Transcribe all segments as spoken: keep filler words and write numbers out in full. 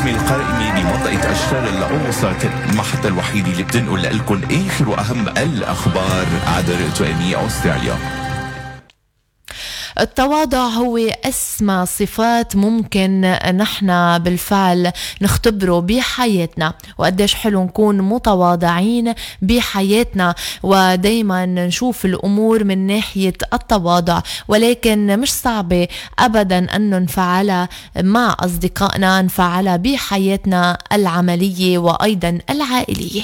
باسم القائمة بمنطقة أشرار الأوسط، المحطة الوحيدة اللي بتنقل لكم آخر وأهم الأخبار عبر تو إم إي أستراليا. التواضع هو أسمى صفات ممكن نحن بالفعل نختبره بحياتنا، وقديش حلو نكون متواضعين بحياتنا ودايما نشوف الأمور من ناحية التواضع، ولكن مش صعبة أبدا أن نفعلها مع أصدقائنا، نفعلها بحياتنا العملية وأيضا العائلية.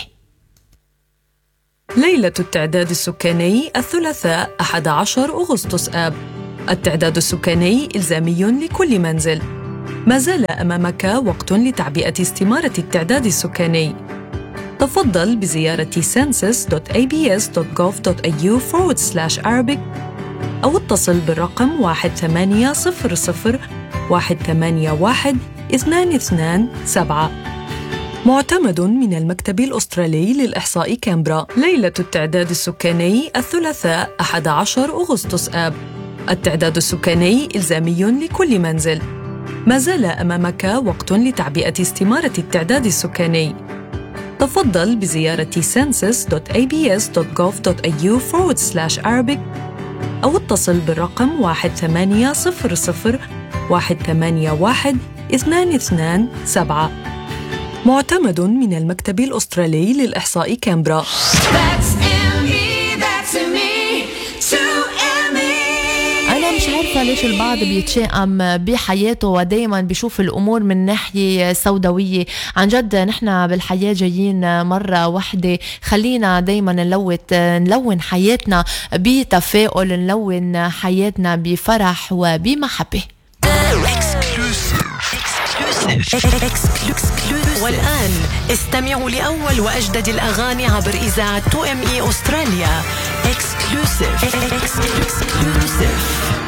ليلة التعداد السكاني الثلاثاء أحد عشر أغسطس آب. التعداد السكاني إلزامي لكل منزل. ما زال أمامك وقت لتعبئة استمارة التعداد السكاني. تفضل بزيارة census دوت إيه بي إس دوت جوف دوت إيه يو forward slash Arabic أو اتصل بالرقم واحد ثمانية صفر صفر واحد ثمانية واحد اثنان اثنان سبعة. معتمد من المكتب الأسترالي للإحصاء كامبرا. ليلة التعداد السكاني الثلاثاء أحد عشر أغسطس آب. التعداد السكاني إلزامي لكل منزل. ما زال أمامك وقت لتعبئة استمارة التعداد السكاني. تفضل بزيارة census دوت إيه بي إس دوت جوف دوت إيه يو forward slash Arabic أو اتصل بالرقم واحد ثمانية صفر صفر واحد ثمانية واحد اثنان اثنان سبعة. معتمد من المكتب الأسترالي للإحصاء كامبرا. مش عارفة ليش البعض بيتشائم بحياته ودايما بيشوف الأمور من ناحية سوداوية. عن جد نحن بالحياة جايين مرة واحدة، خلينا دايما نلوت نلون حياتنا بتفاؤل، نلون حياتنا بفرح وبمحبة. والآن استمعوا لأول وأجدد الأغاني عبر إذاعة تو إم إي أستراليا. Exclusive. Exclusive.